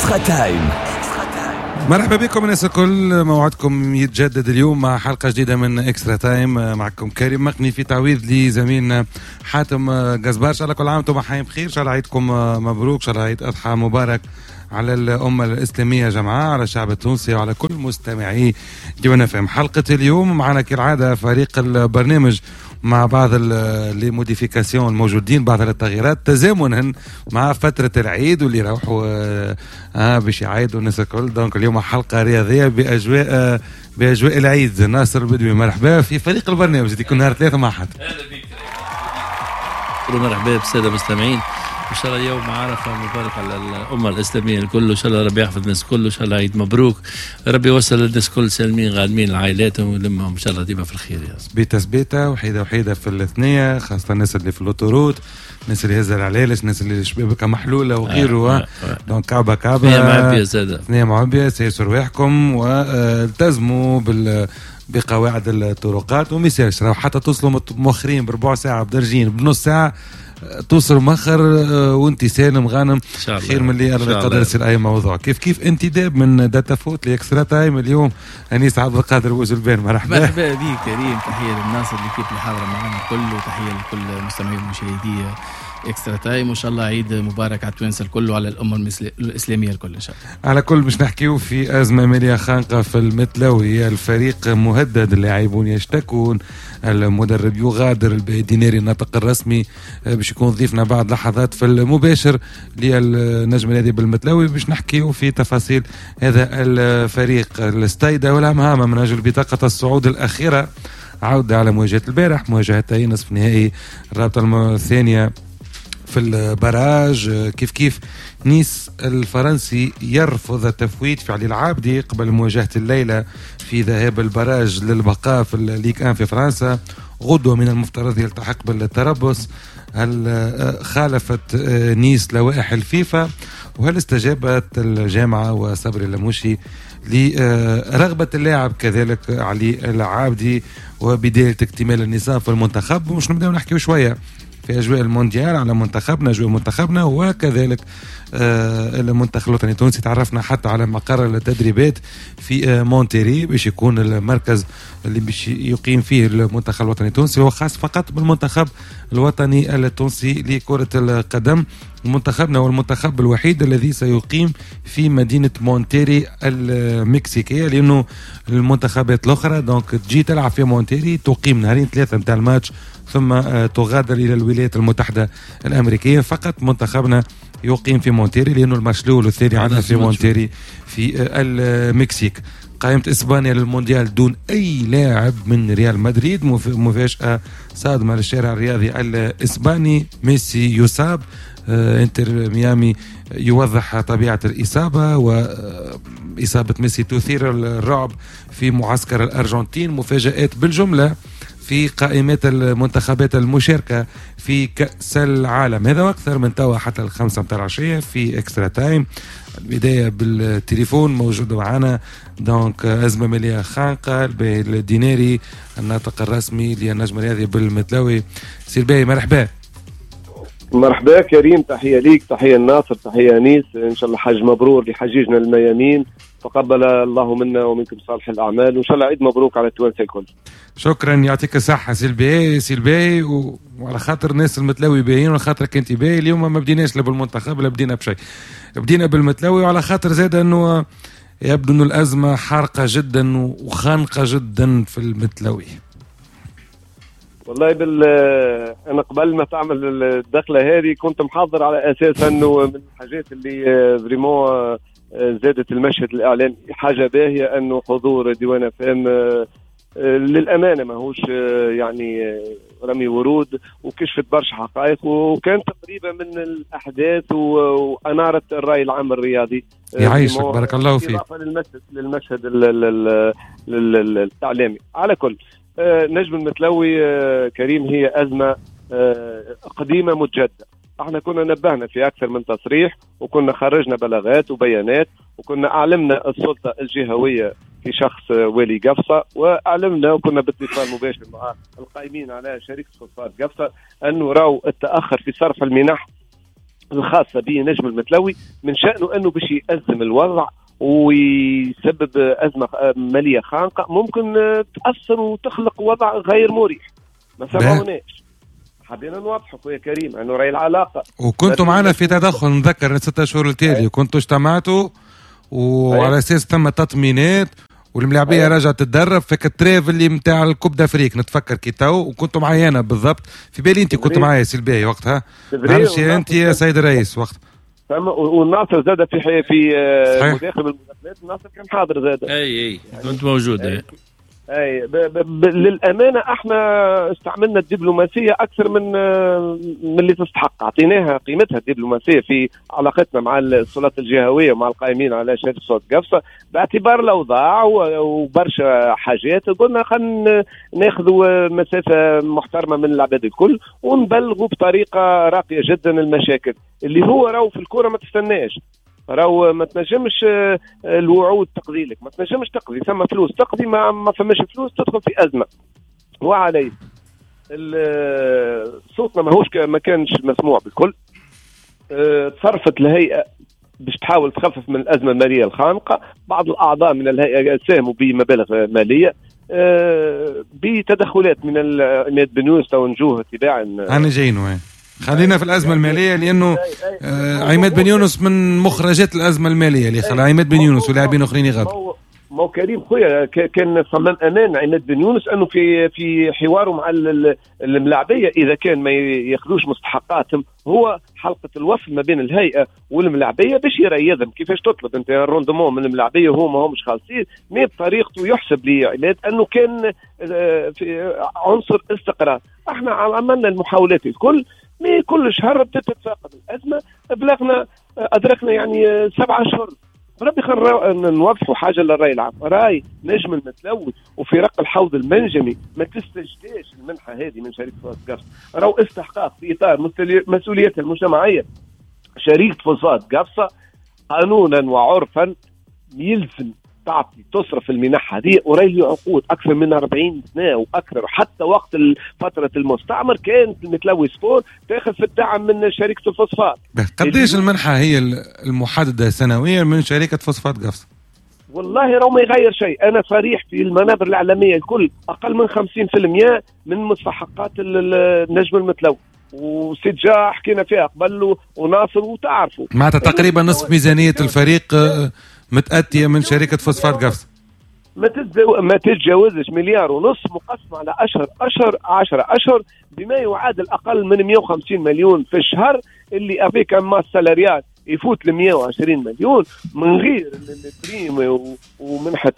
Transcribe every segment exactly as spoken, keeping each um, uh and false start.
إكسترا تايم. مرحبا بكم الناس الكل، موعدكم يتجدد اليوم مع حلقة جديدة من إكسترا تايم. معكم كريم مقني في تعويض لزميلنا حاتم جزبار. إن شاء الله كل عام وانتم حيين بخير، إن شاء الله عيدكم مبروك، إن شاء الله عيد أضحى مبارك على الأمة الإسلامية جمعاء، على الشعب التونسي وعلى كل مستمعي ديوان اف ام. حلقة اليوم معنا كالعادة فريق البرنامج مع بعض الموديفيكاسيون الموجودين، بعض التغييرات تزامنا مع فترة العيد واللي يروحوا آه باش يعيدوا الناس الكل. دونك اليوم حلقة رياضية بأجواء آه بأجواء العيد. ناصر البدوي مرحبا في فريق البرنامج، يكون نهار ثلاثة مع حد. أهلا بك، مرحبا بالسادة المستمعين. إن شاء الله يوم عرفة مبارك على الأمة الإسلامية الكل، إن شاء الله ربي يحفظ الناس كله، إن شاء الله عيد مبروك، ربي يوصل الناس كل سالمين غانمين لعائلاتهم ولمهم إن شاء الله ديما في الخير يا رب. بيتا سبيتا وحيدة وحيدة في الاثنية، خاصة الناس اللي في اللوتوروت، الناس اللي هزر عليلش، الناس اللي شبابك محلولة وغيره. آه آه آه. دونك كعبة كعبة اثنية معبية زادة، اثنية معبية، سيسوا رواحكم والتزموا بال بقواعد الطرقات وما يصيرش حتى توصلوا مؤخرين بربع ساعة بدرجين بنص ساعة توصل مخر وانت سالم غانم خير من اللي الله يقدر يصير اي موضوع. كيف كيف انتداب من داتا فوت لاكسترا تايم اليوم انيس عبد القادر بوزلبان. مرحبا مرحبا بك كريم، تحيه للناس اللي كيف الحاضره معنا كله، وتحيه لكل مستمعين ومشاهدي اكسترا تايم، وان شاء الله عيد مبارك على التوانسه الكل وعلى الامه الاسلاميه الكل ان شاء الله. على كل مش نحكيو في ازمه ماليه خانقه في المتلوي، الفريق مهدد، اللاعبون يشتكون، المدرب يغادر، الديناري الناطق الرسمي باش يكون ضيفنا بعد لحظات في المباشر للنجم النادي بالمتلوي باش نحكيو في تفاصيل هذا الفريق. الستايدة والهمهامه من اجل بطاقه الصعود الاخيره، عوده على مواجهه البارح، مواجهتين نصف نهائي الرابطه الثانيه في البراج. كيف كيف نيس الفرنسي يرفض التفويت في علي العابدي قبل مواجهة الليلة في ذهاب البراج للبقاء في الليغ واحد في فرنسا. غدوة من المفترض يلتحق بالتربص. هل خالفت نيس لوائح الفيفا؟ وهل استجابت الجامعة وصبري اللموشي لرغبة اللاعب كذلك علي العابدي وبداية اكتمال النصاب في المنتخب؟ ومش نبدأ نحكي شوية في أجواء المونديال على منتخبنا، أجواء منتخبنا، وكذلك آه المنتخب الوطني التونسي. تعرفنا حتى على مقر التدريبات في آه مونتيري باش يكون المركز اللي باش يقيم فيه المنتخب الوطني التونسي، هو خاص فقط بالمنتخب الوطني التونسي لكرة القدم. منتخبنا هو المنتخب الوحيد الذي سيقيم في مدينة مونتيري المكسيكية، لأنه المنتخبات الأخرى دونك تجي تلعب في مونتيري، تقيم نهارين ثلاثة متاع الماتش ثم تغادر إلى الولايات المتحدة الأمريكية. فقط منتخبنا يقيم في مونتيري لأنه الماتش الأول والثاني عندنا في مونتيري في المكسيك. قائمة إسبانيا للمونديال دون أي لاعب من ريال مدريد، مفاجأة صادمة للشارع الرياضي الإسباني. ميسي يصاب، انتر ميامي يوضح طبيعة الإصابة، وإصابة ميسي تثير الرعب في معسكر الأرجنتين. مفاجآت بالجملة في قائمات المنتخبات المشاركة في كأس العالم. هذا وأكثر من توا حتى الخمسة متاع العشية في إكسترا تايم. البداية بالتليفون موجود معنا دونك أزمة مالية خانقة، الديناري الناطق الرسمي للنجم الرياضي بالمتلوي. سير باي مرحبا. مرحبا كريم، تحية ليك، تحية الناصر، تحية أنيس. إن شاء الله حج مبرور لحجيجنا الميامين، تقبل الله منا ومنكم صالح الأعمال، وإن شاء الله عيد مبروك على التوانسة الكل. شكرا، يعطيك الصحة سيلبي سيلبي و... وعلى خاطر الناس المتلوي باين، وعلى خاطرك انت باين. اليوم ما بديناش لا بالمنتخب لا بدينا بشيء، بدينا بالمتلوي، وعلى خاطر زاد انه يبدو انه الأزمة حارقة جدا وخانقة جدا في المتلوي. والله بال انا قبل ما تعمل الدخله هذه كنت محضر على اساس انه من الحاجات اللي فريمون زادت المشهد الاعلامي حاجه باهيه انه حضور ديوان فام للامانه ماهوش يعني رمي ورود، وكشفت برشا حقائق، وكان تقريبا من الاحداث واناره الراي العام الرياضي. يعيشك بارك الله فيك. اضافه للمشهد للمشهد الاعلامي. على كل نجم المتلوي كريم هي أزمة قديمة متجددة. احنا كنا نبهنا في أكثر من تصريح، وكنا خرجنا بلاغات وبيانات، وكنا أعلمنا السلطة الجهوية في شخص والي قفصة، وأعلمنا وكنا باتصال مباشر مع القائمين على شركة فوسفات قفصة أنه راو التأخر في صرف المنح الخاصه بنجم المتلوي من شأنه انه باش يأزم الوضع ويسبب ازمه ماليه خانقه ممكن تاثر وتخلق وضع غير مريح. ما سمعوناش، حبينا نوضحوا يا كريم انه راهي العلاقه. وكنتوا معنا في تدخل، نذكر ستة شهور التالي كنتوا اجتمعتوا وعلى اساس ثم تطمينات والملاعبيه رجعت تتدرب في التريف اللي نتاع الكوب دافريك نتفكر كي تو، وكنتوا معايا انا بالضبط في بالي انت كنت معايا سلبي وقتها، معرفش انت يا سيد الرئيس وقت. والناصر زاد في في مداخل من المداخلات، الناصر كان حاضر زاد. اي اي كنت موجود. اي, أي. ب ب ب للامانه احنا استعملنا الدبلوماسيه اكثر من من اللي تستحق، اعطيناها قيمتها الدبلوماسيه في علاقتنا مع السلطات الجهويه ومع القائمين على شركه صوت قفصه باعتبار الاوضاع وبرشا حاجات. قلنا خلينا ناخذوا مسافه محترمه من العباد الكل ونبلغوا بطريقه راقيه جدا المشاكل اللي هو راهو في الكره ما تستناش. راهو ما تنجمش الوعود تقضي لك، ما تنجمش تقضي، ثم فلوس تقضي، ما ما فماش فلوس تدخل في ازمه. وعليه صوتنا ماهوش ما كانش مسموع بالكل. اه تصرفت الهيئه باش تحاول تخفف من الازمه الماليه الخانقه، بعض الاعضاء من الهيئه ساهموا بمبالغ ماليه اه بتدخلات من عماد بن يونس او نجوه تباعا. انا جايين وين خلينا في الأزمة المالية لأنه آه عماد بن يونس من مخرجات الأزمة المالية اللي خلى عماد بن يونس ولاعبين آخرين يغادروا. مو كريم خويا كان صمم أمان عماد بن يونس أنه في في حواره مع الملاعبية إذا كان ما ياخذوش مستحقاتهم هو حلقة الوصل ما بين الهيئة والملاعبية باش يريضهم. كيفاش تطلب أنت الروندمون من الملاعبية وهو ما همش خالصين؟ ما بطريقته يحسب لي عماد أنه كان في عنصر استقرار. احنا عملنا المحاولات الكل، مي كل شهر بتتفاقد الأزمة، بلغنا أدركنا يعني سبعة أشهر. ربي خلينا نوضحوا حاجة للرأي العام. راي نجم المتلوي وفرق الحوض المنجمي ما تستجداش المنحة هذه من شركة فوسفات قفصة، راهو استحقاق في إطار مسؤوليتها المجتمعية. شركة فوسفات قفصة قانونا وعرفا يلزم تعطي تصرف المنح هذه، وراي عقود اكثر من أربعين سنه واكثر، حتى وقت فتره المستعمر كانت المتلوي سبور تاخذ في الدعم من شركه الفوسفات. قديش المنحه هي المحدده سنويا من شركه فوسفات قفصة؟ والله راهو ما يغير شيء. انا صريح في المنابر الاعلاميه الكل اقل من خمسين بالمئة من مستحقات النجم المتلوي، وسجا حكينا فيها قبل وناصر وتعرفوا معناتها تقريبا نصف ميزانيه الفريق متأتية من شركة فوسفات قفصة. ما تتزو... ما تتجاوزش مليار ونص مقسم على أشهر أشهر عشرة أشهر بما يعادل أقل من مئة وخمسين مليون في الشهر، اللي أفيك أما السالاريات يفوت ل مئة وعشرين مليون من غير البريم ومنحة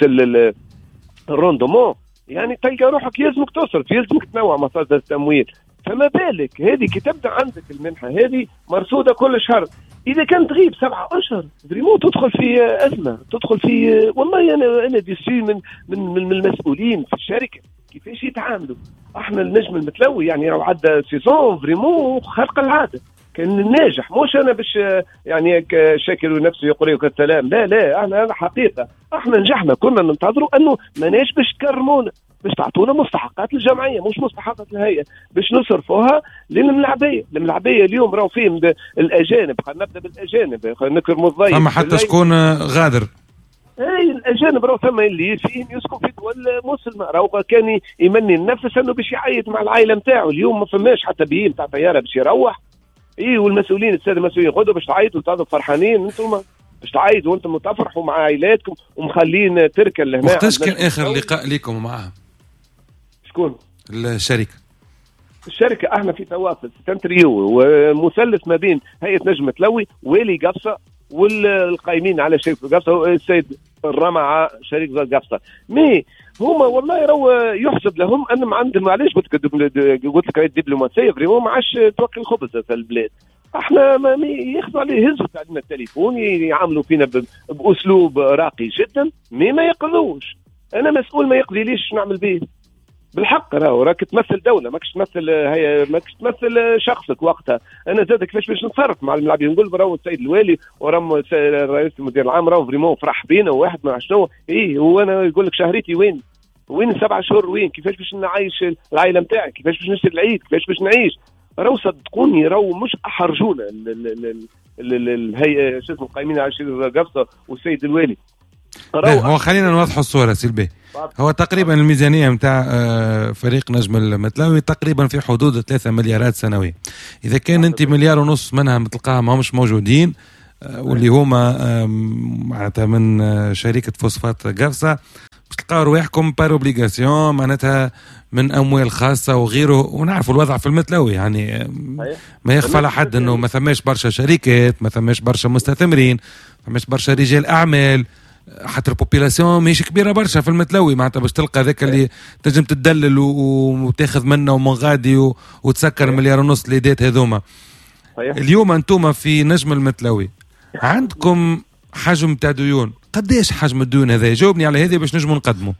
الروندومون. يعني تلقى روحك يلزمك تصرف، يلزمك تنوع مصادر التمويل. فما بالك هذه كي تبدا عندك المنحة هذه مرصودة كل شهر، إذا كان تغيب سبعة أشهر دريمو تدخل في أزمة، تدخل في والله أنا أنا ديسي من من من المسؤولين في الشركة كيفاش يتعاملوا. إحنا النجم المتلوي يعني لو عدى سيزون فريمو خارق العادة، كان ناجح. مش أنا باش يعني شاكر نفسه يقول لك السلام، لا لا أنا أنا حقيقة إحنا نجحنا. كنا ننتظروا أنه ماناش باش تكرمونا، باش تعطونا مستحقات الجمعيه مش مستحقات الهيئه باش نصرفوها للملاعبيه. الملاعبيه اليوم راهو فيهم الاجانب، خلينا نبدا بالاجانب، خلينا نكرموا الضيف. اما حتى شكون غادر؟ اي الاجانب راهو ثم اللي فيهم يسكن في دول مسلمه، راهو كان يمني النفس انه باش يعيط مع العائله نتاعو. اليوم ما فماش حتى بيين تاع طياره باش يروح. اي والمسؤولين الساده المسؤولين غدوا باش تعيطوا وتعطوا فرحانين، انتم باش تعيطوا وانتم تفرحوا مع عائلاتكم ومخلين تركه لهنا. وقتاش كان اخر لقاء لكم معهم؟ شكون؟ الشركة. الشركة احنا في تواصل سنتريو ومثلث ما بين هيئة نجم متلوي والي قفصة والقائمين على شركة قفصة، السيد الرمعة شركة قفصة. مي هما والله رو يحسب لهم انهم عندهم معليش قلت لك الدبلوماسية فريمون ما عادش توكل خبز في البلاد. احنا ما ياخذوا عليه هزوا علينا التليفون يعاملوا فينا باسلوب راقي جدا، مي ما يقضوش. انا مسؤول ما يقضي ليش نعمل به بالحق. راهو راك تمثل دوله، ماكش تمثل هي ماكش تمثل شخصك وقتها. انا زاد كيفاش باش نتصرف مع الملاعبين نقول راهو السيد الوالي ورم رئيس المدير العام راهو فريمون فرح بينا وواحد ما شنو ايه هو انا يقول لك شهريتي وين وين سبع شهور وين كيفاش باش نعيش العائله نتاعي، كيفاش باش نشتري العيد، كيفاش باش نعيش. راهو صدقوني راهو مش احرجونا الهيئه شو اسمه القائمين على شيء قفصه والسيد الوالي. هو خلينا نوضحوا الصوره سلبي. هو تقريبا الميزانيه نتاع فريق نجم المتلاوي تقريبا في حدود ثلاثة مليارات سنويا. اذا كان انت مليار ونص منها تلقاها ما مش موجودين واللي هما معناتها من شركه فوسفات قفصه، باش تلقاو رواحكم بار اوبليغاسيون معناتها من اموال خاصه وغيره. ونعرفوا الوضع في المتلاوي يعني ما يخفى على حد انه ما ثماش برشا شركات، ما ثماش برشا مستثمرين، ما ثماش برشا رجال اعمال، حتى البوبيلاسيون ماهيش كبيره برشا في المتلاوي معناتها باش تلقى ذاك اللي تنجم تدلل وتاخذ منه ومن غادي وتسكر مليار ونص ليدات هذوما. اليوم انتم في نجم المتلاوي عندكم حجم تاع ديون، قديش حجم الديون هذا؟ جاوبني على هذه باش نجموا نقدموا.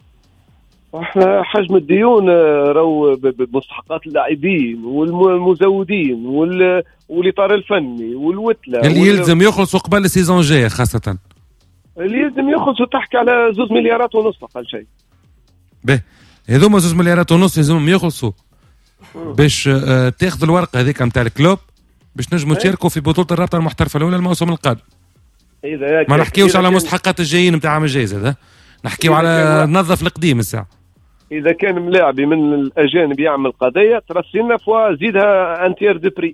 احنا حجم الديون راهو بمستحقات اللاعبين والمزودين والاطار الفني والوتله اللي يلزم يخلصوا قبل السيزون جايه، خاصه اللي يلزم يخلصوا تحكي على زوز مليارات ونص اقل شيء. به هذوما زوز مليارات ونص لازمهم يخلصوا باش اه تاخذ الورقه هذيك نتاع الكلوب باش نجموا تشاركوا في بطوله الرابطه المحترفه الاولى الموسم القادم. إذا ما نحكيوش على مستحقات الجايين نتاع عام الجاي زاد، نحكيو على نظف القديم الساعه. اذا كان ملاعبي من الاجانب يعمل قضيه ترسلنا فوا زيدها انتير دو بري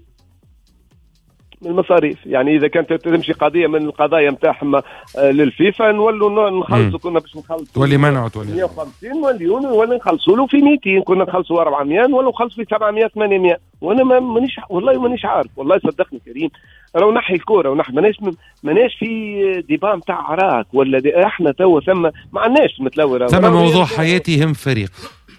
من المصاريف. يعني اذا كانت تمشي قضيه من القضايا نتاعهم للفيفا نولوا نخلصوا، كنا باش نخلصوا تولي منعوا تولي مية وخمسين مليون ولا نخلصوا له في مئتين، كنا نخلصوا أربعمية ولا نخلصوا في سبعمية ثمانمية. وانا ما مانيش والله مانيش عارف، والله صدقني كريم راهو نحي الكوره ونحي ماناش ماناش في ديبا نتاع عراك ولا دي احنا توا ثم ما عندناش متلوره. ثم موضوع حياتي يهم فريق،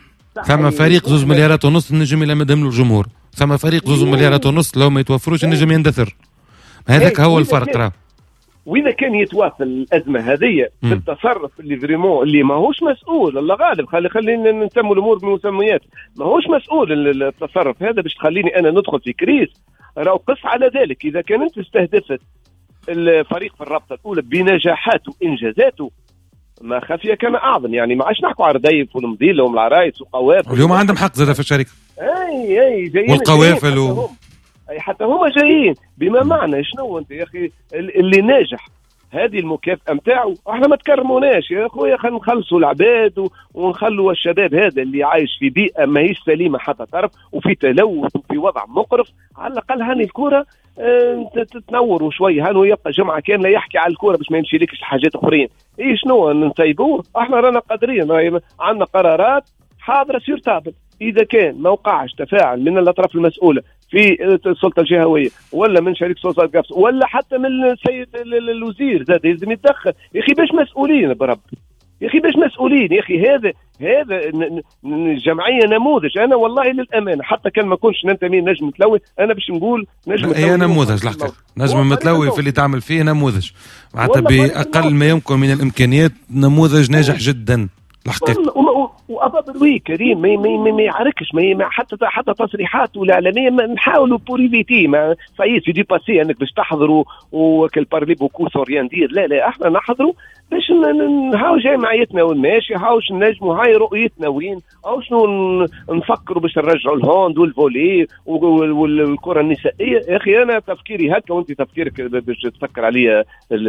ثم فريق زوز مليارات ونص النجم الى مدام الجمهور، ثم فريق زوز مليارات ونص لو ما يتوفروش النجم يندثر. هذاك هو الفرق راه. واذا كان يتواصل الازمه هذه بالتصرف اللي فريمون اللي ماهوش مسؤول، الله غالب خلي خلينا نسموا الامور بمسميات، ماهوش مسؤول التصرف هذا باش تخليني انا ندخل في كريس. راهو قص على ذلك اذا كان انت استهدفت الفريق في الرابطه الاولى بنجاحاته وانجازاته ما خفيه كان اعظم. يعني ما عادش نحكوا على رديف والمضيله وهم العرايس وقوافل. اليوم عندهم حق زاد في الشركه. اي اي جايين والقوافل و... اي حتى هما جايين بما معنى شنو انت يا اخي اللي ناجح هذه المكافاه نتاعو. احنا ما تكرموناش يا اخويا، خلينا نخلصوا العباد ونخلوا الشباب هذا اللي عايش في بيئه ماهيش سليمه حتى طرف وفي تلوث وفي وضع مقرف. على الاقل هاني الكوره اه تتنوروا شوي، هانو يبقى جمعه كامله يحكي على الكوره باش ما يمشيلكش حاجات اخرين. اي شنو نطيبوه؟ احنا رانا قادرين، عندنا قرارات حاضره سير تابل. اذا كان ما وقعش تفاعل من الاطراف المسؤوله في السلطه الجهويه ولا من شركه سوسة قفص ولا حتى من السيد الوزير زاد لازم يتدخل. يا اخي باش مسؤولين برب، يا اخي باش مسؤولين يا اخي. هذا هذا الجمعيه نموذج. انا والله للامانه حتى كان ما كنتش ننتمي نجم متلوي انا باش نقول نجم متلوي هي نموذج الحقيقه. نجم متلوي في اللي تعمل فيه نموذج معناتها باقل ما يمكن من الامكانيات، نموذج ناجح جدا الحقيقه. وابا بروي كريم ما ما ما يعركش ما حتى حتى تصريحاته الاعلاميه نحاولوا بوريفيتي ما فايت في دي باسي انك باش تحضروا وكل بارلي بوكو سوريان دير. لا لا احنا نحضروا باش نحاول جمعيتنا والماشي هاوش نجموا هاي رؤيتنا وين او شنو نفكروا باش نرجعوا الهوند والفولي والكره النسائيه. يا اخي انا تفكيري هكا وانت تفكيرك باش تفكر عليا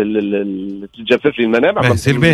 تجفف لي المنابع.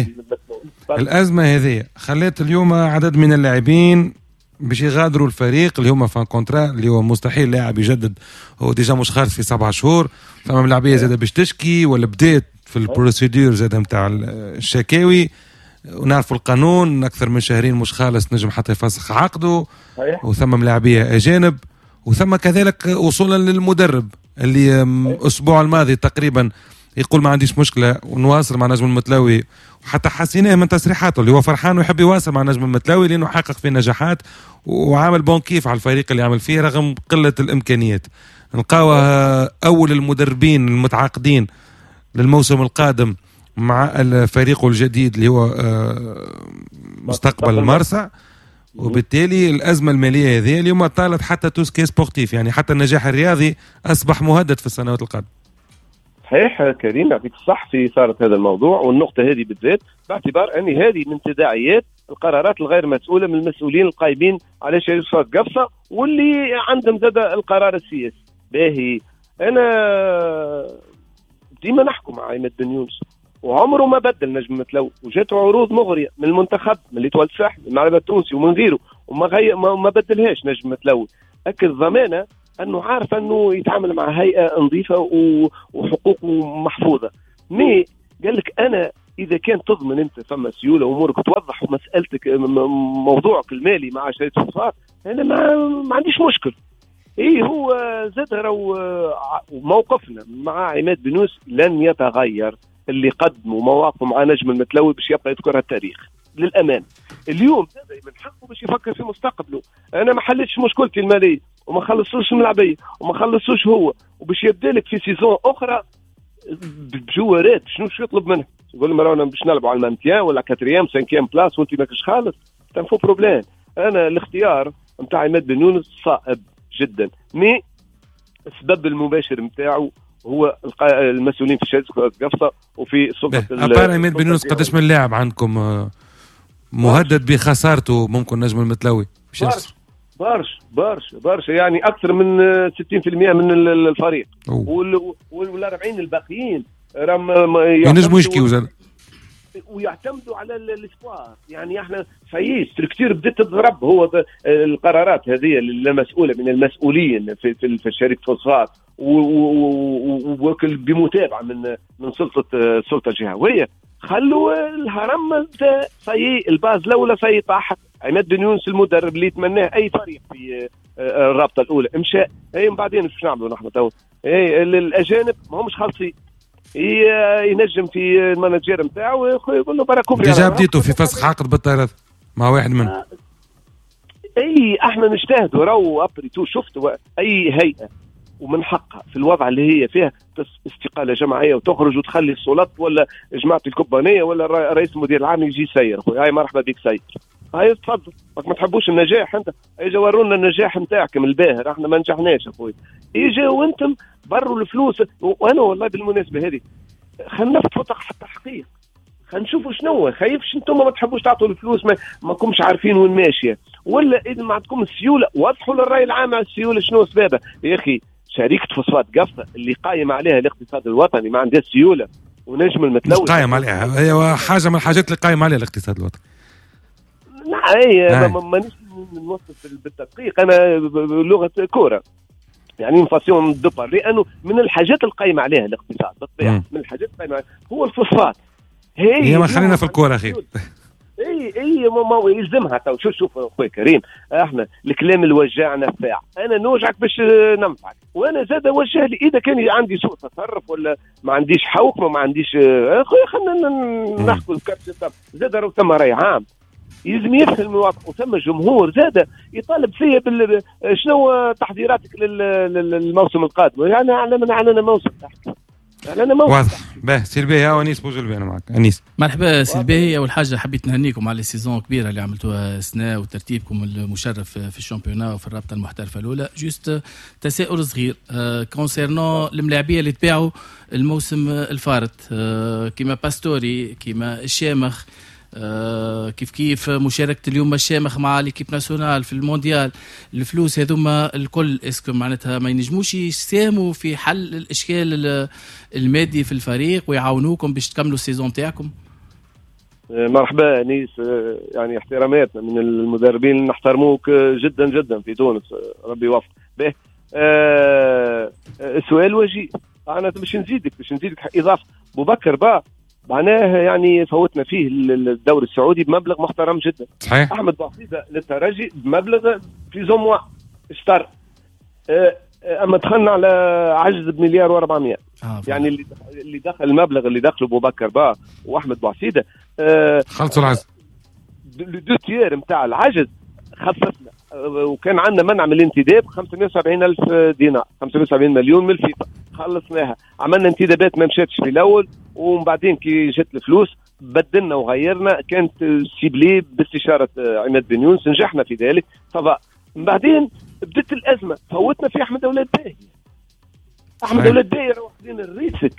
الازمه هذه خلت اليوم عدد من اللاعبين باش يغادروا الفريق اللي هما فان كونترا اللي هو مستحيل لاعب يجدد، هو ديجا مش خالص في سبعة شهور. فما ملاعبيه زاد باش تشكي ولا بدات في البروسيدور زاد نتاع الشكاوي، ونعرفوا القانون اكثر من شهرين مش خالص نجم حتى يفسخ عقده. وثم ملاعبيه اجانب، وثم كذلك وصولا للمدرب اللي الاسبوع الماضي تقريبا يقول ما عنديش مشكله ونواصل مع نجم المتلاوي، وحتى حسيناه من تصريحاته اللي هو فرحان ويحب يواصل مع نجم المتلاوي لانه حقق فيه نجاحات وعامل بون كيف على الفريق اللي عمل فيه رغم قله الامكانيات. نلقاوه اول المدربين المتعاقدين للموسم القادم مع الفريق الجديد اللي هو مستقبل المرسى. وبالتالي الازمه الماليه هذه اليوم طالت حتى توسكي سبورتيف، يعني حتى النجاح الرياضي اصبح مهدد في السنوات القادمه. صحيح كريم يعطيك الصح في صارت هذا الموضوع والنقطة هذه بالذات، باعتبار أن هذه من تداعيات القرارات الغير مسؤولة من المسؤولين القائمين على شركة فوسفات قفصة واللي عندهم زاد القرار السياسي. باهي أنا ديما نحكم مع عماد بن يونس وعمره ما بدل نجم متلوي، وجاته عروض مغرية من المنتخب من اللي تولد الساحل من المغرب التونسي ومن غيره وما غي... ما... ما بدلهاش نجم متلوي. أكد ضمانة أنه عارف أنه يتعامل مع هيئة نظيفة و... وحقوقه محفوظة. مي قال لك أنا إذا كان تضمن أنت فما سيولة أمورك توضح ومسألتك موضوعك المالي مع شركة فوسفات أنا ما... ما عنديش مشكل. إيه هو زاد وموقفنا مع عماد بن يونس لن يتغير. اللي قدموا مواقفه مع نجم المتلوي باش يبقى يذكرها التاريخ للأمان. اليوم من حقه باش يفكر في مستقبله. أنا ما حلتش مشكلتي المالية وما خلصوش الملعبية وما خلصوش هو وباش يبدأ لك في سيزون أخرى بجوارات شنو شو يطلب منه؟ يقول لهم رانا باش نلعبوا على المانتيان ولا كاتريام سانكيام بلاس وانت ماكش خالص تنفو بروبليم. أنا الاختيار نتاع عماد بن يونس صائب جدا. مي السبب المباشر نتاعو هو المسؤولين في شركة قفصة وفي سلطة. أبار عماد بن يونس قداش من لاعب عندكم مهدد بخسارته ممكن نجم المتلوي؟ برش برش برش برش يعني أكثر من ستين بالمئة من الفريق والأربعين الباقيين رام ينجموا يشكيوا زاد ويعتمدوا على الاسبوار. يعني احنا فايز كثير بدات تضرب هو القرارات هذه اللي مسؤوله من المسؤولين في في شركه فوسفات ووكل بمتابعه من من سلطه السلطه الجهويه. خلوا الهرم سي الباز الاولى سي طاحت. عماد بن يونس المدرب اللي يتمناه اي فريق في الرابطه الاولى مشى. اي من بعدين شو نعملوا نحن تو؟ اي الاجانب ما همش خالصين ينجم في المانجير نتاعو يقول له بارك فيك. ديجا بديتوا في فسخ عقد بالطرد مع واحد منهم. اي احنا نجتهدوا راهو ابريتو شفتوا اي هيئه ومن حقها في الوضع اللي هي فيها استقاله جماعيه وتخرج وتخلي السلطات ولا جماعه الكوبانيه ولا رئيس المدير العام يجي يسير. هاي مرحبا بك سير. هاي تفضل ما تحبوش النجاح انت اجا ورونا النجاح نتاعكم الباهر احنا ما نجحناش اخوي. اجا وانتم بروا الفلوس. وانا والله بالمناسبه هذه خلينا نفتح حتى تحقيق خلينا نشوفوا شنو خايفش انتم ما تحبوش تعطوا الفلوس ما ما كمش عارفين وين ماشيه ولا اذا ما عندكم السيوله وضحوا للراي العام على السيوله شنو اسبابها. يا اخي شركه فوسفات قفصه اللي قايم عليها الاقتصاد الوطني ما عندها سيوله ونجم المتلوي قايم عليها هي حاجه من الحاجات اللي قايم عليها الاقتصاد الوطني. لا هي مانيش نوصف بالتدقيق انا بلغه كوره يعني انفاسيون دوبار لانه من الحاجات القايمه عليها الاقتصاد بالطبيعه من الحاجات القايمه هو الفوسفات. هي هي ما خلينا في الكوره اخي. اي اي ما يلزمها تو. شوف شوف اخوي كريم احنا الكلام الوجاع نفاع. انا نوجعك باش ننفعك وانا زاد وجه لي اذا كان عندي سوء تصرف ولا ما عنديش حوكمه ما عنديش اخويا خلينا نحكوا الكارت زاد راه ثم راي عام يلزم يفهم الوضع وثم جمهور زاد يطالب فيا بال شنو تحضيراتك للموسم القادم. يعني اعلن اعلن موسم تحت اعلن موسم واضح. باه سيلبي ها انيس بوجلبي انا معك انيس. مرحبا سيلبي. اول حاجه حبيت نهنيكم على السيزون كبيره اللي عملتوها سنه وترتيبكم المشرف في الشامبيونا وفي الرابطه المحترفه الاولى. جوست تساؤل صغير كونسيرنون الملاعبيه اللي تباعوا الموسم الفارط كيما باستوري كيما الشامخ آه كيف كيف مشاركة اليوم الشامخ مع ليكيب ناسيونال في المونديال. الفلوس هذوما الكل اسكو معناتها ما ينجموش يساهموا في حل الاشكال المادي في الفريق ويعاونوكم باش تكملوا السيزون تاعكم؟ مرحبا انيس. يعني احتراماتنا من المدربين اللي نحترموك جدا جدا في تونس ربي يوفق. به آه السؤال وجيه انا باش نزيدك باش نزيدك اضافه بوبكر با معناه يعني فوتنا فيه الدوري السعودي بمبلغ محترم جدا. صحيح. احمد بعصيده للترجي بمبلغ في زوموا اشتر أه اما دخلنا على عجز بمليار واربعمية. آه يعني اللي اللي دخل المبلغ اللي دخله ابو بكر با واحمد بعصيده أه خلصوا العجز دو تيير نتاع العجز خففنا وكان عندنا منع من الانتداب خمسمائة وسبعين ألف دينار خمسمائة وسبعين مليون من الفيفا خلصناها. عملنا انتدابات ما مشاتش في الاول ومن بعدين كي جت الفلوس بدلنا وغيرنا. كانت سيبلي باستشاره عماد بن يونس نجحنا في ذلك. طبعا من بعدين بدت الازمه فوتنا في احمد اولاد باهي. احمد اولاد باهي واخدين الريسك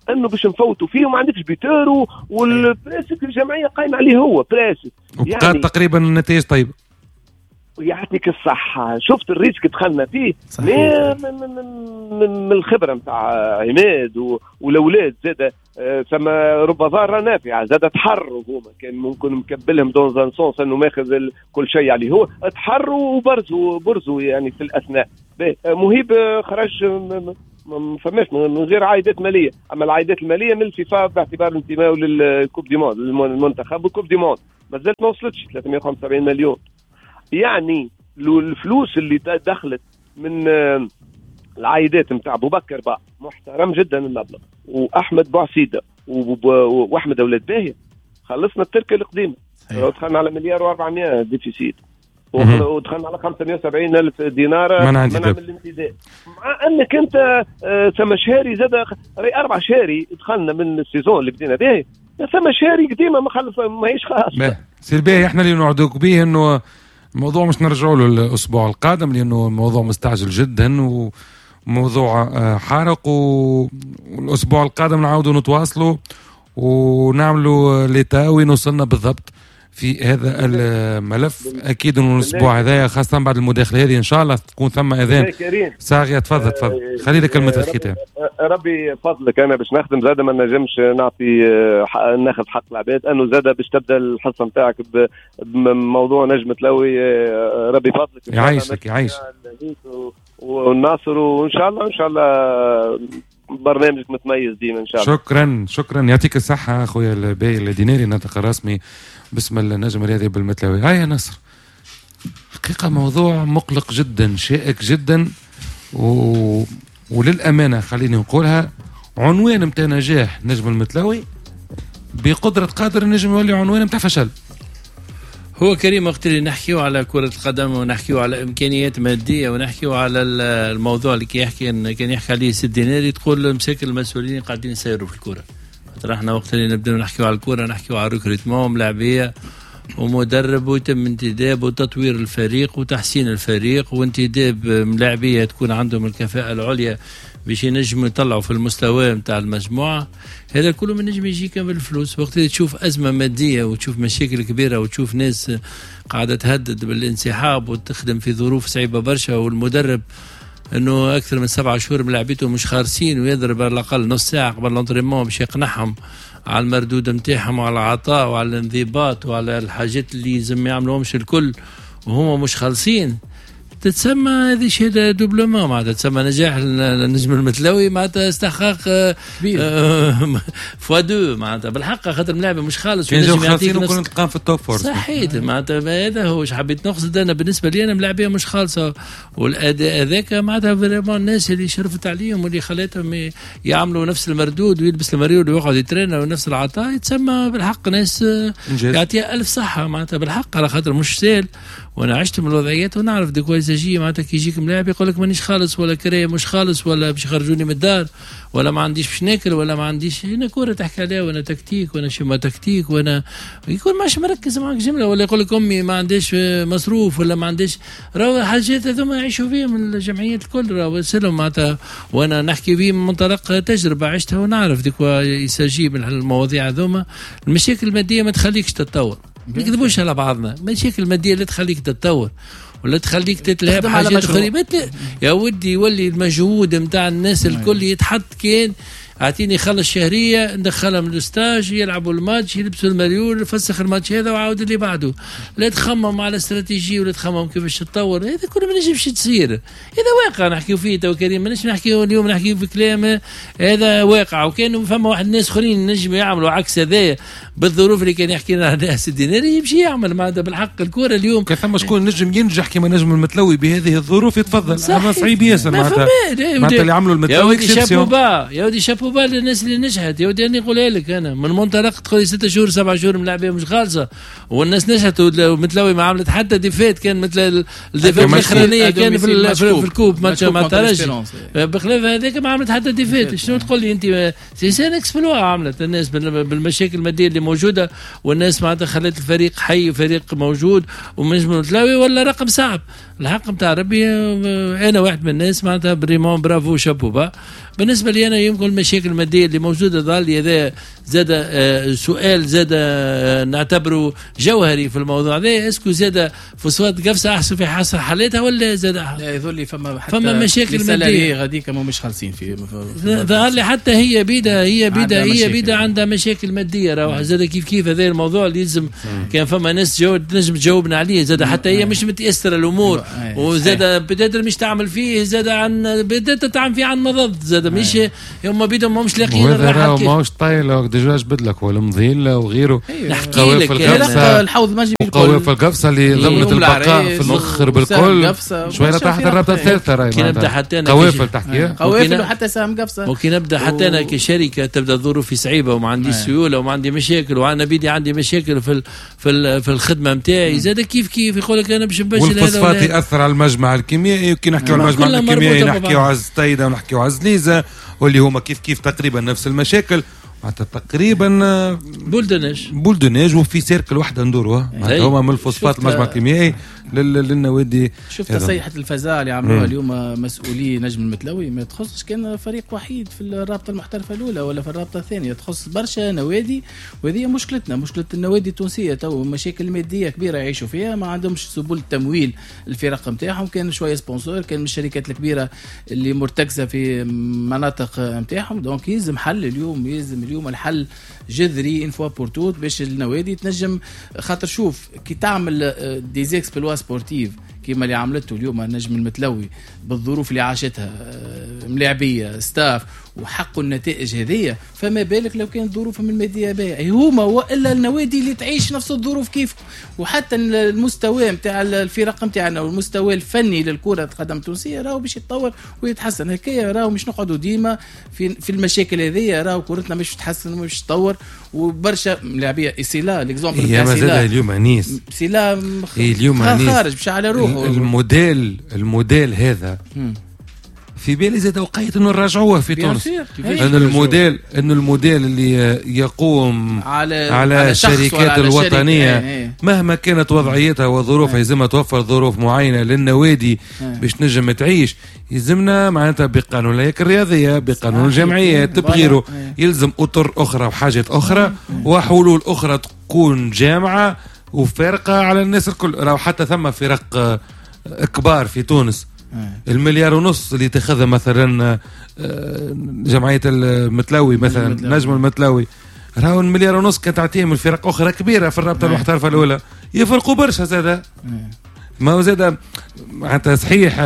انه باش نفوتوا فيه وما عندكش بيتورو والبراسك الجمعيه قايمه عليه هو براسك وبقات يعني تقريبا النتائج طيبه. يعطيك الصحة. شفت الريسك دخلنا فيه من, من, من, من الخبرة متاع عماد والأولاد زادة ثم رب ضارة نافعة زادة تحروا هما كان ممكن مكبلهم دون زان سونس انه ماخذ كل شيء عليه هو تحروا وبرزوا برزوا يعني في الأثناء. مهيب خرج ما فماش من غير عائدات مالية، أما العائدات المالية من الفيفا باعتبار انتمائه للكوب دي موند المنتخب والكوب دي موند ما زالت ما وصلتش ثلاثمائة وخمسة وسبعين مليون. يعني الفلوس اللي دخلت من العائدات نتاع ابو بكر بقى محترم جدا المبلغ، واحمد بوعسيده واحمد اولاد باهيه خلصنا التركه القديمه دخلنا على مليار وأربعمائة ديفيسيت ودخلنا على خمسمائة وسبعين ألف دينار منع الانتداب. مع انك انت ثم شهري زاد اربع شهري دخلنا من السيزون اللي بدينا به ثم شهري قديمه ما خلف ما هيش خاص سير. احنا اللي نعدوك به انه الموضوع مش نرجعوا له الأسبوع القادم لأنه الموضوع مستعجل جدا وموضوع حارق، والأسبوع القادم نعودوا نتواصلوا ونعملوا ليتا وين وصلنا بالضبط في هذا الملف. أكيد أنه الأسبوع هذا خاصة بعد المداخلة هذه إن شاء الله تكون ثم أذان ساغية. تفضل تفضل خلي لك كلمة الختام. ربي فضلك أنا باش نخدم زادة ما نجمش نعطي ناخذ حق العباد أنه زادة باش تبدأ الحصة متاعك بموضوع نجم تلوي. ربي فضلك يعيشك يعيش والناصر وإن شاء الله إن شاء الله برنامجك متميز ديما إن شاء الله. شكرا شكرا يعطيك الصحة أخويا الباي الديناري ناطق الرسمي باسم النجم الرياضي بالمتلاوي. هاي يا نصر حقيقة موضوع مقلق جدا شائك جدا و... وللأمانة خليني نقولها عنوان متاع نجاح نجم المتلاوي بقدرة قادر النجم يولي عنوان متاع فشل. هو كريم وقت اللي نحكيو على كرة القدم ونحكيو على إمكانيات مادية ونحكيو على الموضوع اللي كي يحكي كان يحكي عليه سيد ديناري تقول مساكن المسؤولين قاعدين يسيروا في الكرة. احنا وقت اللي نبدأ نحكيو على الكرة نحكيو على ريكروتمون ملاعبية ومدرب ويتم انتداب وتطوير الفريق وتحسين الفريق وانتداب ملاعبية تكون عندهم الكفاءة العليا باش ينجموا يطلعوا في المستوى متاع المجموعة. هذا كله من نجم يجيك بالفلوس. وقت اللي تشوف أزمة مادية وتشوف مشاكل كبيرة وتشوف ناس قاعدة تهدد بالانسحاب وتخدم في ظروف صعيبة برشا والمدرب انه اكثر من سبعة شهور ملاعبيته مش خارسين ويضرب على الاقل نص ساعه قبل الانترينمون باش يقنعهم على المردود نتاعهم وعلى العطاء وعلى الانضباط وعلى الحاجات اللي لازم يعملوهمش الكل وهم مش خالصين. تتسمى هذه شهاده دوبلومون معناتها تسمى نجاح النجم المتلاوي معناتها استحقاق فوا دو معناتها بالحق خاطر الملاعب مش خالص ونجم خالصين وكنا نلقاهم في التوب فورس صحيح معناتها هذا هو. حبيت نقصد انا بالنسبه لي انا ملاعبيه مش خالصه والاداء هذاك معناتها فريمون الناس اللي شرفت عليهم واللي خلاتهم يعملوا نفس المردود ويلبس المريول ويقعد يترينا ونفس العطاء يتسمى بالحق ناس يعطيها الف صحه معناتها بالحق على خاطر مش سهل. وانا عشت من الوضعيات ونعرف دي كويساجيه معناتها كي يجيك ملاعب يقول لك مانيش خالص ولا كرايه مش خالص ولا باش يخرجوني من الدار ولا ما عنديش باش ناكل ولا ما عنديش هنا كوره تحكي عليها وانا تكتيك وانا شما تكتيك وانا يكون ماش مركز معك جمله ولا يقول لك امي ما عنديش مصروف ولا ما عنديش راهو حاجات هذوما يعيشوا فيهم الجمعيات الكل راهو سلم معناتها. وانا نحكي فيه من منطلق تجربه عشتها ونعرف ديك يساجي من المواضيع هذوما. المشاكل الماديه ما تخليكش تتطور ما نكذبوش على بعضنا. مشاكل الماديه اللي تخليك تتطور ولا تخليك تتلهب حاجات اخرى يا ودي يولي المجهود نتاع الناس الكل يتحط كان اعطيني يخلص شهريه ندخلهم من الاستاج يلعبوا الماتش يلبسوا المريول يفسخ الماتش هذا وعاود اللي بعده. لا تخمم على استراتيجيه ولا تخمم كيفاش تتطور. هذا كله ما نجمش تصير. هذا واقع نحكيو فيه تو كريم ماناش نحكيو اليوم نحكيو في كلام هذا واقع. وكانوا فما واحد الناس اخرين نجم يعملوا عكس هذايا بالظروف اللي كان يحكي لنا عليها سيد ديناري يمشي يعمل معناتها بالحق الكره اليوم كان ثم شكون نجم ينجح كما نجم المتلوي بهذه الظروف يتفضل. هذا صعيب ياسر معناتها معناتها اللي عملوا المتلوي يا ودي شابوبا يا ودي شابوبا للناس اللي نجحت. يا ودي أنا نقولها لك أنا من منطلق تقولي ستة شهور سبعة شهور ملاعبية مش خالصة والناس نجحت ومتلوي ما عملت حتى ديفات كان مثل الديفات الأخرانية كان في, في الكوب ماتش مع الترجي بخلاف هذاك ما عملت حتى ديفات. شنو تقول لي أنت سيسان اكسبلوا عملت الناس بالمشاكل المادية اللي موجودة والناس معناتها خلت الفريق حي فريق موجود ومش متلوي ولا رقم صعب. الحق متاع ربي أنا واحد من الناس معناتها بريمون برافو شابوبا. بالنسبة لي أنا يمكن المشاكل المشاكل الماديه اللي موجوده ظل هذا زاد آه سؤال زاد آه نعتبره جوهري في الموضوع هذا. اسكو زاد فوسفات قفصه احسن في حسن حالتها ولا زاد لا يظل لي فما حتى فما مشاكل ماديه غاديك ما مش خالصين في ظهر لي حتى هي بيدا هي بيدا هي بيدا عندها مشاكل ماديه راهو زاد كيف كيف هذا الموضوع اللي لازم كان فما ناس جاوب نجم تجاوبنا عليه زاد حتى هي مش متيسره الامور وزاد بدات مش تعمل فيه زاد عن بدات تعمل فيه عن مضض زاد مش هم بيدهم مش لاقيين الراحه ماهوش طايله ديجا جبد لك ولا مضيل وغيره. نحكي لك الحوض ماجي قوي في القفصه اللي ضمنت البقاء في الاخر بالكل شويه تحت الرابطه الثالثه راهي كي نبدا حتى انا قوافل تحكيها قوافل وحتى سهم قفصه وكي نبدا حتى انا كشركه تبدا ظروفي صعيبه وما عنديش سيوله وما عندي مشاكل وانا بيدي عندي مشاكل في في في الخدمه نتاعي زاد كيف كيف يقول لك انا باش نبشر هذا والفوسفات ياثر على المجمع الكيميائي. وكي نحكيو على المجمع الكيميائي نحكيو على الزتايده ونحكيو على الزليزه واللي هما كيف كيف تقريبا نفس المشاكل معناتها تقريبا بولدناج بولدناج وفي سيركل واحده ندوروها معناتها هما من الفوسفات المجمع الكيميائي للنوادي. شفت تصيحه الفزاعه اللي عملوها اليوم مسؤولي نجم المتلوي ما تخصش كان فريق وحيد في الرابطه المحترفه الاولى ولا في الرابطه الثانيه تخص برشا نوادي وهذه مشكلتنا مشكله النوادي التونسيه تو مشاكل ماديه كبيره يعيشوا فيها ما عندهمش سبل تمويل الفرق نتاعهم كان شويه سبونسور كان من الشركات الكبيره اللي مرتكزه في مناطق نتاعهم دونك يلزم حل اليوم يلزم اليوم الحل جذري ان فوا بور توت باش النوادي تنجم خاطر شوف كي تعمل دي زيكسبلوا سبورتيف كيما اللي عملته اليوم النجم المتلوي بالظروف اللي عاشتها ملاعبيه ستاف وحقوا النتائج هذية فما بالك لو كانت ظروفهم الماديه باهيه هما والا النوادي اللي تعيش نفس الظروف كيف وحتى المستوى نتاع الفرق نتاعنا والمستوى الفني للكره القدم التونسيه راهو باش يتطور ويتحسن هكايا راهو مش نقعدوا ديما في في المشاكل هذية راهو كورتنا مش تتحسن ومش تطور وبرشا لاعبيه سيلا ليكزامبل تاع سيلا اليوم انيس سيلا اليوم خارج مش على روحه الموديل الموديل هذا م. في بالي زاد وقيت انه نرجعوه في تونس ان الموديل انه الموديل اللي يقوم على على الشركات الوطنية ايه. مهما كانت وضعيتها وظروفها يلزمها توفر ظروف معينه للنوادي ايه. باش نجم تعيش يلزمنا معناتها بقانون الهياكل الرياضيه بقانون الجمعيات بغيره ايه. يلزم اطر اخرى وحاجات اخرى ايه. وحلول اخرى تكون جامعه وفارقه على الناس الكل. راهو حتى ثم فرق كبار في تونس المليار ونص اللي تاخذها مثلا جمعيه المتلوي مثلا نجم المتلوي راهو المليار ونص كانت تعطيهم الفرق اخرى كبيره في الرابطه المحترفه الاولى يفرقوا برشا زاده ما هو زاده معناتها صحيح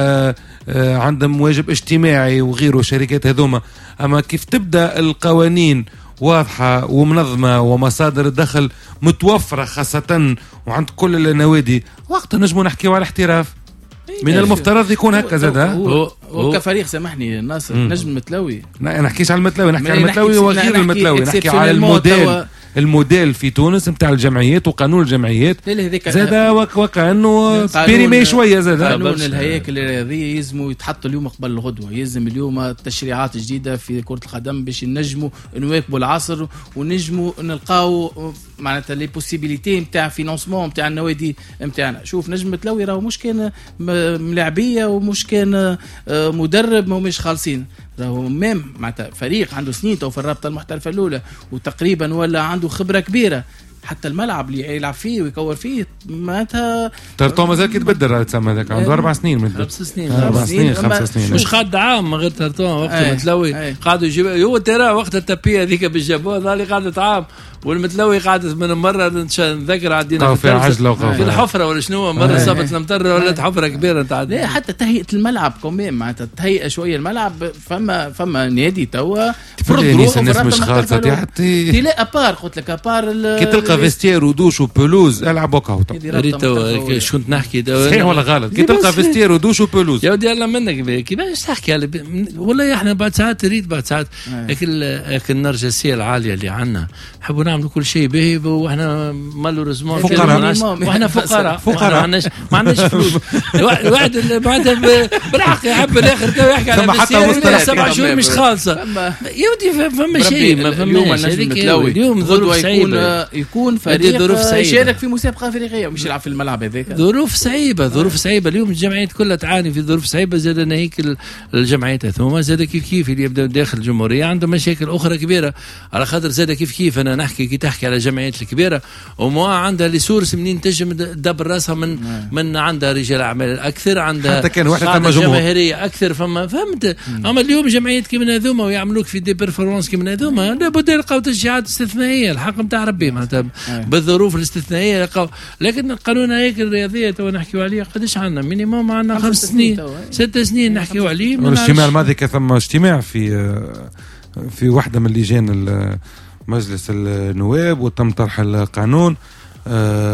عندهم واجب اجتماعي وغيره شركات هذوما اما كيف تبدا القوانين واضحه ومنظمه ومصادر الدخل متوفره خاصه وعند كل النوادي وقت نجموا نحكيوا على احتراف من المفترض يكون هكا زاد هو, هو كفريق سامحني ناصر نجم المتلوي لا نحكيش على المتلوي نحكي على المتلوي وغير المتلوي نحكي على الموديل الموديل في تونس نتاع الجمعيات وقانون الجمعيات زاد وكانه بيريمي شويه زاد قانون الهياكل الرياضيه يلزموا يتحط اليوم قبل الغدوه يلزم اليوم تشريعات جديده في كره القدم باش نجموا نواكبوا العصر ونجموا نلقاو معناتها لي بوسيبيليتي نتاع فينانسمون نتاع النوادي نتاعنا. شوف نجم متلوي راهو مش كان ملاعبيه ومش كان مدرب ما هماش خالصين راهو ميم معناتها فريق عنده سنين تو في الرابطه المحترفه الاولى وتقريبا ولا عنده خبره كبيره حتى الملعب اللي يلعب فيه ويكور فيه معناتها ترتو مازال كيتبدل تسمى هذاك عنده اربع سنين من خمس سنين اربع سنين خمس سنين مش قعد عام من غير ترتو وقت المتلوي قعدوا يجيب هو ترى وقت التبيه هذيك بالجابون ظل قعدت عام والمتلوي قعدت من مره نذكر عدينا في عجله في الحفره ولا شنو مره صابت المطر ولا حفره كبيره نتاع لا حتى تهيئه الملعب كمان معناتها تهيئه شويه الملعب فما فما نادي توا فرض روحه الناس مش خالصه حتى لا ابار قلت لك ابار كي تلقى فيستير ودوش وبلوز العب وكاو ريت شو كنت نحكي صحيح ولا غلط كي تلقى فيستير ودوش وبلوز يا ودي يلا منك كيفاش تحكي والله احنا بعد ساعات ريت بعد ساعات لكن النرجسيه العاليه اللي عندنا نحبوا نعملوا كل شيء باهي واحنا مالوريزمون فقراء واحنا فقراء فقراء ما عندناش ما عندناش فلوس الواحد معناتها بالحق يحب الاخر تو يحكي على فيستير سبع شهور مش خالصه يا ودي فما شيء ما فما اليوم ظروف يكون يكون فريق يشارك في مسابقه افريقيه مش يلعب في الملعب هذاك. ظروف صعيبه ظروف صعيبه اليوم الجمعيات كلها تعاني في ظروف صعيبه. زاد ناهيك الجمعيات ثم زاد كيف كيف اللي يبداو داخل الجمهوريه عندهم مشاكل اخرى كبيره على خاطر زاد كيف كيف انا نحكي كي تحكي على الجمعيات الكبيره وما عندها لي سورس منين تنجم دبر راسها من من عندها رجال اعمال اكثر عندها حتى كان واحد تم جماهيريه اكثر فما فهمت. اما اليوم جمعيات كيما هذوما ويعملوك في دي بيرفورمانس كيما هذوما لابد يلقاو تشجيعات استثنائيه الحق نتاع ربي معناتها بالظروف الاستثنائيه يلقاو. لكن القانون هيك الرياضيه تو نحكيو عليه قداش عندنا مينيموم عندنا خمس سنين ست سنين نحكيو عليه. الاجتماع الماضي كان ثم اجتماع في في واحده من لجان مجلس النواب وتم طرح القانون.